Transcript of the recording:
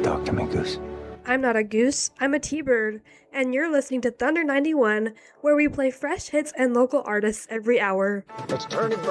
Talk to me, Goose. I'm not a goose, I'm a T-bird, and you're listening to Thunder 91, where we play fresh hits and local artists every hour. It's turning